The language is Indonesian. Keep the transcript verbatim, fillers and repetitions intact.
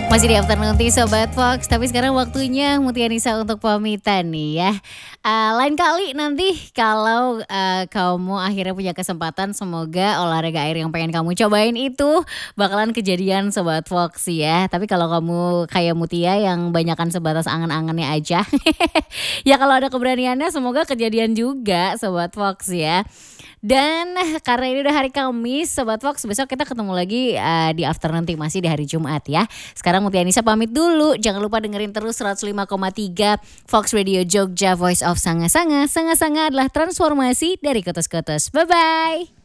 Masih di afternoon tea Sobat Fox, tapi sekarang waktunya Mutia Nisa untuk pamitan nih ya. Eee, lain kali nanti kalau, eee, kamu akhirnya punya kesempatan semoga olahraga air yang pengen kamu cobain itu bakalan kejadian Sobat Fox ya. Tapi kalau kamu kayak Mutia yang banyakan sebatas angan-angannya aja, ya kalau ada keberaniannya semoga kejadian juga Sobat Fox ya. Dan karena ini udah hari Kamis Sobat Fox, besok kita ketemu lagi, eee, di afternoon tea masih di hari Jumat ya. Sekarang Mutia Nisa pamit dulu, jangan lupa dengerin terus seratus lima koma tiga Fox Radio Jogja, Voice of Sanga-Sanga. Sanga-Sanga adalah transformasi dari kotos-kotos. Bye-bye.